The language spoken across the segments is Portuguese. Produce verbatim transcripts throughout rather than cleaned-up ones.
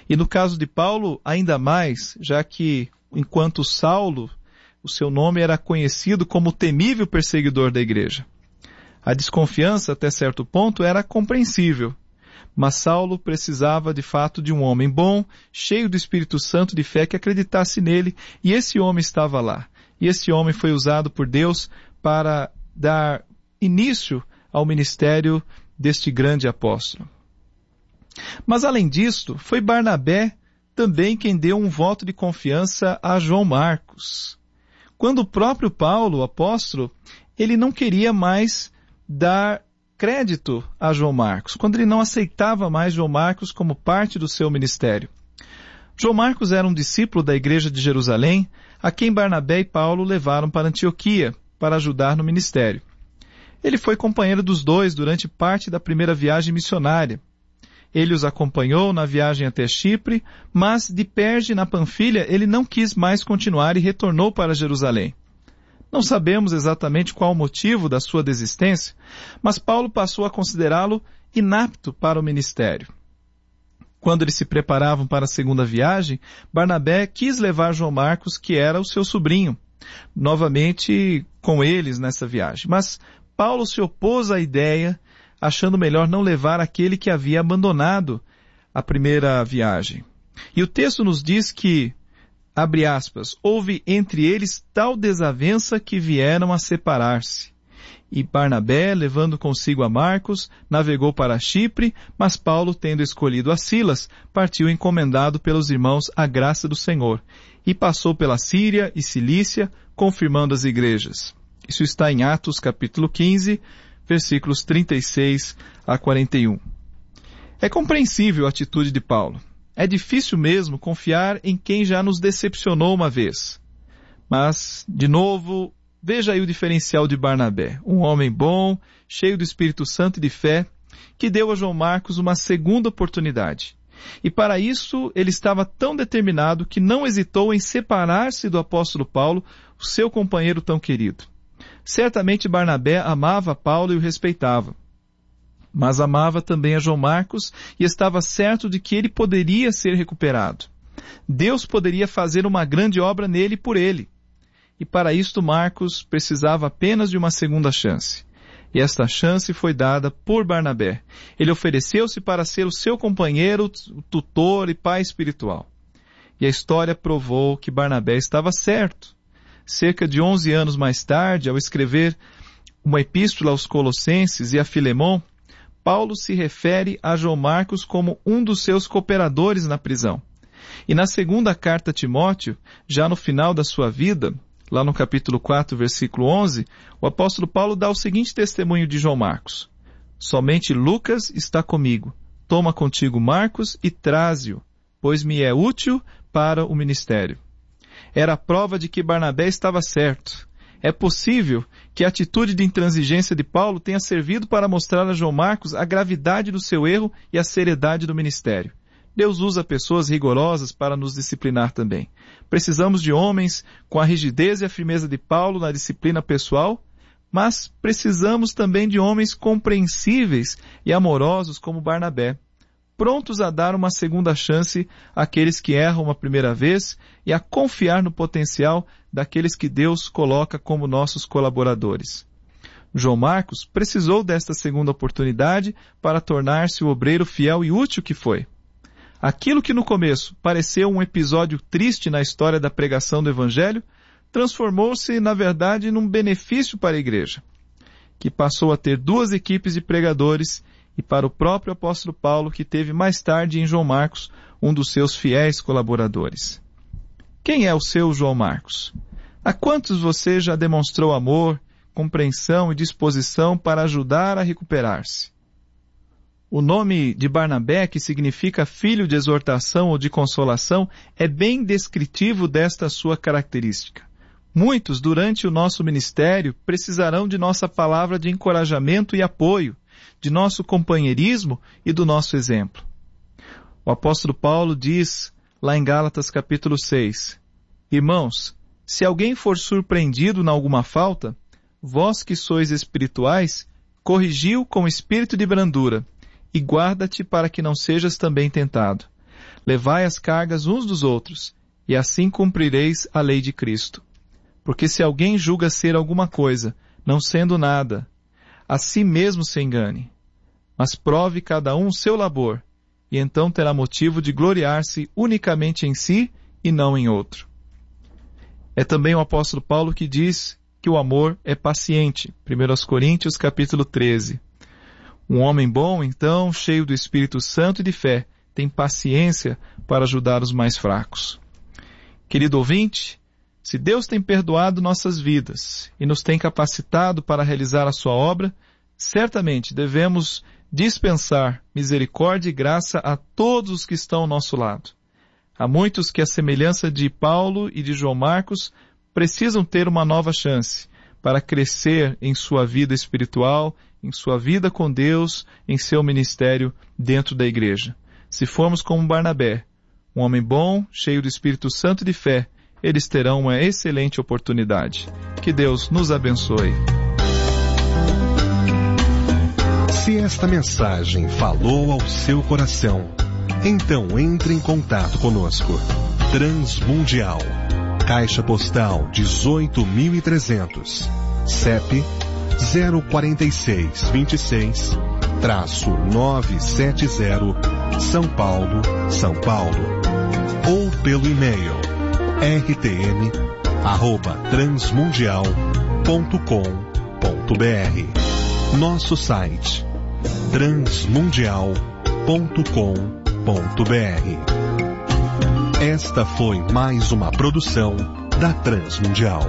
E no caso de Paulo, ainda mais, já que, enquanto Saulo, o seu nome era conhecido como o temível perseguidor da igreja. A desconfiança, até certo ponto, era compreensível. Mas Saulo precisava, de fato, de um homem bom, cheio do Espírito Santo de fé, que acreditasse nele, e esse homem estava lá. E esse homem foi usado por Deus para dar início ao ministério deste grande apóstolo. Mas, além disto, foi Barnabé também quem deu um voto de confiança a João Marcos. Quando o próprio Paulo, o apóstolo, ele não queria mais dar crédito a João Marcos, quando ele não aceitava mais João Marcos como parte do seu ministério. João Marcos era um discípulo da igreja de Jerusalém, a quem Barnabé e Paulo levaram para Antioquia, para ajudar no ministério. Ele foi companheiro dos dois durante parte da primeira viagem missionária. Ele os acompanhou na viagem até Chipre, mas de Perge, na Panfilha, ele não quis mais continuar e retornou para Jerusalém. Não sabemos exatamente qual o motivo da sua desistência, mas Paulo passou a considerá-lo inapto para o ministério. Quando eles se preparavam para a segunda viagem, Barnabé quis levar João Marcos, que era o seu sobrinho, novamente com eles nessa viagem. Mas Paulo se opôs à ideia, achando melhor não levar aquele que havia abandonado a primeira viagem. E o texto nos diz que, abre aspas, houve entre eles tal desavença que vieram a separar-se. E Barnabé, levando consigo a Marcos, navegou para Chipre, mas Paulo, tendo escolhido a Silas, partiu encomendado pelos irmãos à graça do Senhor, e passou pela Síria e Cilícia, confirmando as igrejas. Isso está em Atos capítulo quinze, versículos trinta e seis a quarenta e um. É compreensível a atitude de Paulo. É difícil mesmo confiar em quem já nos decepcionou uma vez. Mas, de novo, veja aí o diferencial de Barnabé, um homem bom, cheio do Espírito Santo e de fé, que deu a João Marcos uma segunda oportunidade. E para isso ele estava tão determinado que não hesitou em separar-se do apóstolo Paulo, o seu companheiro tão querido. Certamente Barnabé amava Paulo e o respeitava. Mas amava também a João Marcos e estava certo de que ele poderia ser recuperado. Deus poderia fazer uma grande obra nele e por ele. E para isto Marcos precisava apenas de uma segunda chance. E esta chance foi dada por Barnabé. Ele ofereceu-se para ser o seu companheiro, tutor e pai espiritual. E a história provou que Barnabé estava certo. Cerca de onze anos mais tarde, ao escrever uma epístola aos Colossenses e a Filemon, Paulo se refere a João Marcos como um dos seus cooperadores na prisão. E na segunda carta a Timóteo, já no final da sua vida, lá no capítulo quatro, versículo onze, o apóstolo Paulo dá o seguinte testemunho de João Marcos. Somente Lucas está comigo. Toma contigo Marcos e traze-o, pois me é útil para o ministério. Era a prova de que Barnabé estava certo. É possível que a atitude de intransigência de Paulo tenha servido para mostrar a João Marcos a gravidade do seu erro e a seriedade do ministério. Deus usa pessoas rigorosas para nos disciplinar também. Precisamos de homens com a rigidez e a firmeza de Paulo na disciplina pessoal, mas precisamos também de homens compreensíveis e amorosos como Barnabé, prontos a dar uma segunda chance àqueles que erram uma primeira vez e a confiar no potencial daqueles que Deus coloca como nossos colaboradores. João Marcos precisou desta segunda oportunidade para tornar-se o obreiro fiel e útil que foi. Aquilo que no começo pareceu um episódio triste na história da pregação do Evangelho, transformou-se, na verdade, num benefício para a igreja, que passou a ter duas equipes de pregadores e para o próprio apóstolo Paulo, que teve mais tarde em João Marcos, um dos seus fiéis colaboradores. Quem é o seu João Marcos? A quantos você já demonstrou amor, compreensão e disposição para ajudar a recuperar-se? O nome de Barnabé, que significa filho de exortação ou de consolação, é bem descritivo desta sua característica. Muitos, durante o nosso ministério, precisarão de nossa palavra de encorajamento e apoio, de nosso companheirismo e do nosso exemplo. O apóstolo Paulo diz, lá em Gálatas capítulo seis, Irmãos, se alguém for surpreendido em alguma falta, vós que sois espirituais, corrigiu com espírito de brandura, e guarda-te para que não sejas também tentado. levai as cargas uns dos outros, e assim cumprireis a lei de Cristo. Porque se alguém julga ser alguma coisa, não sendo nada, a si mesmo se engane. Mas prove cada um o seu labor, e então terá motivo de gloriar-se unicamente em si e não em outro. É também o apóstolo Paulo que diz que o amor é paciente. primeira Coríntios capítulo treze. Um homem bom, então, cheio do Espírito Santo e de fé, tem paciência para ajudar os mais fracos. Querido ouvinte, se Deus tem perdoado nossas vidas e nos tem capacitado para realizar a sua obra, certamente devemos dispensar misericórdia e graça a todos os que estão ao nosso lado. Há muitos que, à semelhança de Paulo e de João Marcos, precisam ter uma nova chance para crescer em sua vida espiritual, em sua vida com Deus, em seu ministério dentro da igreja. Se formos como Barnabé, um homem bom, cheio do Espírito Santo e de fé, eles terão uma excelente oportunidade. Que Deus nos abençoe. Se esta mensagem falou ao seu coração, então entre em contato conosco. Transmundial, Caixa Postal dezoito mil e trezentos, C E P zero quatro seis dois seis, nove sete zero, São Paulo, São Paulo. Ou pelo e-mail r t m arroba transmundial ponto com ponto b r. Nosso site transmundial ponto com ponto b r. Esta foi mais uma produção da Transmundial.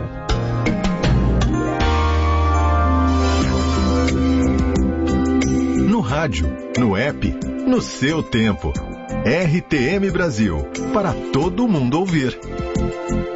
No rádio, no app, no seu tempo. R T M Brasil, para todo mundo ouvir.